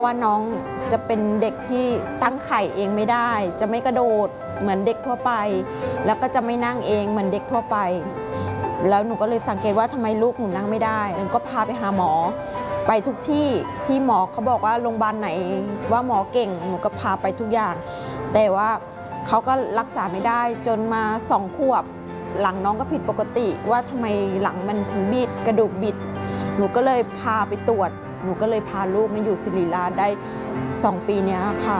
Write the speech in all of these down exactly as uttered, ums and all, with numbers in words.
ว่าน้องจะเป็นเด็กที่ตั้งไข่เองไม่ได้จะไม่กระโดดเหมือนเด็กทั่วไปแล้วก็จะไม่นั่งเองเหมือนเด็กทั่วไปแล้วหนูก็เลยสังเกตว่าทำไมลูกหนูนั่งไม่ได้หนูก็พาไปหาหมอไปทุกที่ที่หมอเขาบอกว่าโรงพยาบาลไหนว่าหมอเก่งหนูก็พาไปทุกอย่างแต่ว่าเขาก็รักษาไม่ได้จนมาสองขวบหลังน้องก็ผิดปกติว่าทำไมหลังมันถึงบิดกระดูกบิดหนูก็เลยพาไปตรวจหนูก็เลยพาลูกมาอยู่ศิริราชได้สองปีนี้ค่ะ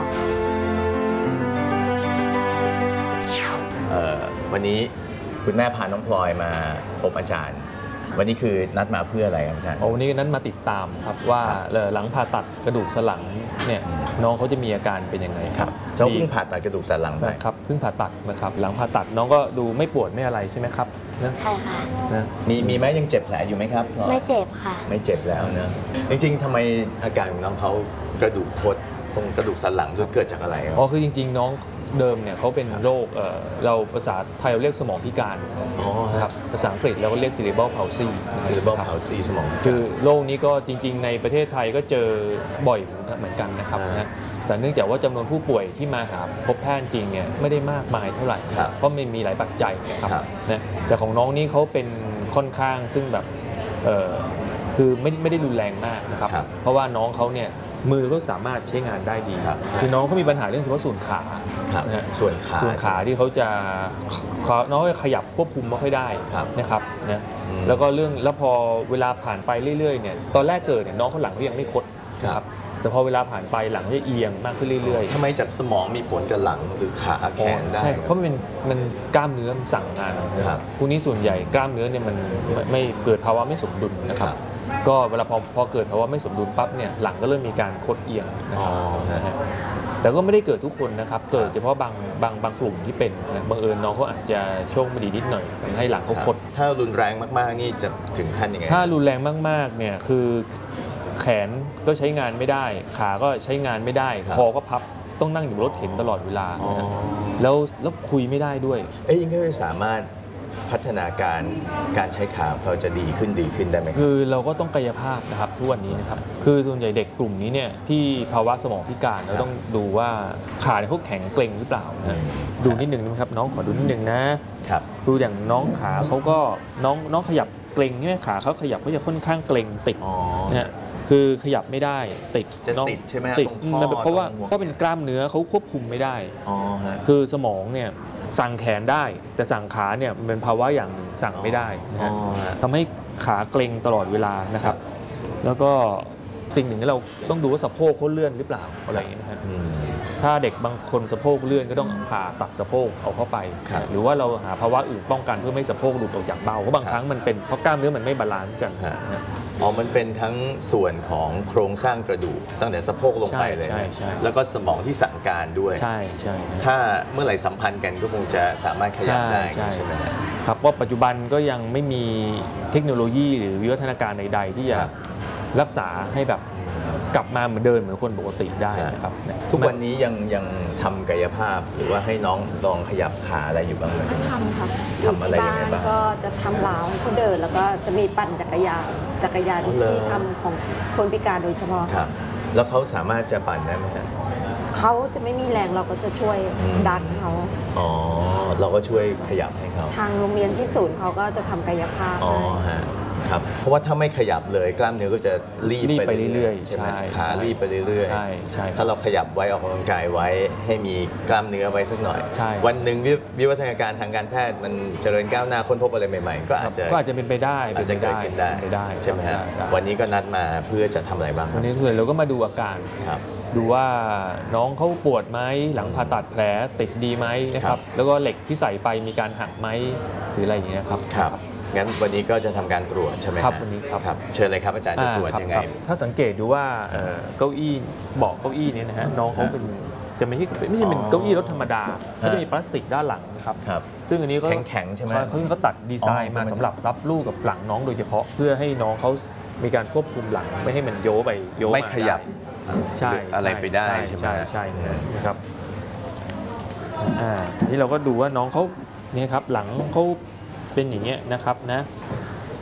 วันนี้คุณแม่พาน้องพลอยมาพบอาจารย์วันนี้คือนัดมาเพื่ออะไรครับอาจารย์วันนี้นัดมาติดตามครับว่าหลังผ่าตัดกระดูกสันหลังเนี่ยน้องเขาจะมีอาการเป็นยังไงครับเจ้าเพิ่งผ่าตัดกระดูกสันหลังไปครับเพิ่งผ่าตัดนะครับหลังผ่าตัดน้องก็ดูไม่ปวดไม่อะไรใช่ไหมครับใช่ค่ะนะมีมีไหมยังเจ็บแผลอยู่ไหมครับไม่เจ็บค่ะไม่เจ็บแล้วนะจริงๆทำไมอาการของน้องเขากระดูกคดตรงกระดูกสันหลังเกิดจากอะไรอ๋อคือจริงๆน้องเดิมเนี่ยเขาเป็นโรคเราภาษาไทยเราเรียกสมองพิการครับภาษาอังกฤษเราก็เรียก cerebral palsy cerebral palsy สมองคือโรคนี้ก็จริงๆในประเทศไทยก็เจอบ่อยเหมือนกันนะครับนะแต่เนื่องจากว่าจำนวนผู้ป่วยที่มาหาพบแพทย์จริงเนี่ยไม่ได้มากมายเท่าไหร่เพราะมันมีหลายปัจจัยนะครับนะแต่ของน้องนี่เขาเป็นค่อนข้างซึ่งแบบคือไม่ไม่ได้รุนแรงมากนะครับเพราะว่าน้องเขาเนี่ยมือก็สามารถใช้งานได้ดีคือน้องเขามีปัญหาเรื่องเฉพาะส่วนขาส่วนขาส่วนขาที่เขาจะน้องขยับควบคุมไม่ค่อยได้นะครับนะแล้วก็เรื่องแล้วพอเวลาผ่านไปเรื่อยๆเนี่ยตอนแรกเกิดเนี่ยน้องเขาหลังเขายังไม่คดนะครับแต่พอเวลาผ่านไปหลังจะเอียงมากขึ้นเรื่อยๆทำไมจากสมองมีผลกับหลังหรือขาแขนได้ใช่เพราะมันเป็นมันกล้ามเนื้อมันสั่งงานนะครับพวกนี้ส่วนใหญ่กล้ามเนื้อเนี่ยมันไม่เกิดภาวะไม่สมดุลนะครับก็เวลาพอพอเกิดภาวะไม่สมดุลปั๊บเนี่ยหลังก็เริ่มมีการคดเอียงนะครับนะฮะแต่ก็ไม่ได้เกิดทุกคนนะครับเกิดเฉพาะบางบางบางกลุ่มที่เป็นบังเอิญน้องเขาอาจจะโชคไม่ดีนิดหน่อยทำให้หลังเขาคดถ้ารุนแรงมากๆนี่จะถึงขั้นยังไงถ้ารุนแรงมากๆเนี่ยคือแขนก็ใช้งานไม่ได้ขาก็ใช้งานไม่ได้คอก็พับต้องนั่งอยู่รถเข็นตลอดเวลาแล้วแล้วคุยไม่ได้ด้วยเอ้ยยังไม่สามารถพัฒนาการการใช้ขาเราจะดีขึ้นดีขึ้นได้ไหมคือเราก็ต้องกายภาพนะครับทุกวันนี้นะครับคือส่วนใหญ่เด็กกลุ่มนี้เนี่ยที่ภาวะสมองพิการเราต้องดูว่าขาเขาแข็งเกร็งหรือเปล่านะดูนิดนึงนะครับน้องขอดูนิดนึงนะครับดูอย่างน้องขาเขาก็น้องน้องขยับเกร็งใช่ไหมขาเขาขยับก็จะค่อนข้างเกร็งติดนะคือขยับไม่ได้ติดจะติดใช่ไหมติดเพราะว่าเพราะเป็นกล้ามเนื้อเขาควบคุมไม่ได้คือสมองเนี่ยสั่งแขนได้แต่สั่งขาเนี่ยมันเป็นภาวะอย่างหนึ่งสั่งไม่ได้นะฮะทำให้ขาเกร็งตลอดเวลานะครับแล้วก็สิ่งหนึ่งที่เราต้องดูว่าสะโพกเขาเลื่อนหรือเปล่าอะไรอย่างเงี้ยนะครับถ้าเด็กบางคนสะโพกเลื่อนก็ต้องผ่าตัดสะโพกเอาเข้าไปหรือว่าเราหาภาวะอื่นป้องกันเพื่อไม่สะโพกหลุดออกจากเบ้าเพราะบางครั้งมันเป็นเพราะกล้ามเนื้อมันไม่บาลานซ์กันอ๋อมันเป็นทั้งส่วนของโครงสร้างกระดูกตั้งแต่สะโพกลงไปเลยแล้วก็สมองที่สั่งการด้วยใช่ใช่ถ้าเมื่อไหร่สัมพันธ์กันก็คงจะสามารถขยับได้ใช่ไหมครับว่าปัจจุบันก็ยังไม่มีเทคโนโลยีหรือวิวัฒนาการใดๆที่จะรักษาให้แบบกลับมาเหมือนเดิมเหมือนคนปกติได้นะครับทุกวันนี้ยังยังทำกายภาพหรือว่าให้น้องลองขยับขาอะไรอยู่บ้างไหมทำค่ะทำอะไรยังไงบ้างก็จะทำเหลาให้เขาเดินแล้วก็จะมีปั่นจักรยานจักรยานที่ทำของคนพิการโดยเฉพาะครับแล้วเขาสามารถจะปั่นได้ไหมครับเขาจะไม่มีแรงเราก็จะช่วยดันเขาอ๋อเราก็ช่วยขยับให้เขาทางโรงเรียนที่ศูนย์เขาก็จะทำกายภาพอ๋อฮะครับเพราะว่าถ้าไม่ขยับเลยกล้ามเนื้อก็จะรีบไปเรื่อยๆใช่ไหมขารีบไปเรื่อยๆใช่ใช่ถ้าเราขยับไว้ออกกำลังกายไว้ให้มีกล้ามเนื้อไว้สักหน่อยวันหนึ่งวิวัฒนาการทางการแพทย์มันเจริญก้าวหน้าค้นพบอะไรใหม่ๆก็อาจจะก็อาจจะเป็นไปได้อาจจะเกิดขึ้นได้ใช่ไหมฮะวันนี้ก็นัดมาเพื่อจะทำอะไรบ้างวันนี้คือเราก็มาดูอาการดูว่าน้องเขาปวดไหมหลังผ่าตัดแผลติดดีไหมนะครับแล้วก็เหล็กที่ใส่ไปมีการหักไหมหรืออะไรอย่างเงี้ยครับครับงั้นวันนี้ก็จะทำการตรวจใช่ไหมครับวันนี้ครับเชิญเลยครับอาจารย์จะตรวจยังไงถ้าสังเกตดูว่าเก้าอี้เบาะเก้าอี้นี้นะฮะน้องเขาเป็นจะไม่ใช่ไม่ใช่เป็นเก้าอี้รถธรรมดาเขาจะมีพลาสติกด้านหลังนะครับซึ่งอันนี้ก็แข็งๆใช่ไหมเขาเขาตัดดีไซน์มาสำหรับรับลูกกับหลังน้องโดยเฉพาะเพื่อให้น้องเขามีการควบคุมหลังไม่ให้มันโยไปโยไม่ขยับใช่อะไรไปได้ใช่ไหมใช่ใช่นะครับอ่าที่เราก็ดูว่าน้องเขาเนี่ยครับหลังเขาเป็นอย่างเงี้ยนะครับนะ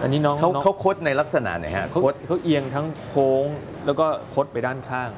อันนี้น้องเขาน้องเขาคดในลักษณะไหนฮะเขาคดเขาเอียงทั้งโค้งแล้วก็คดไปด้านข้าง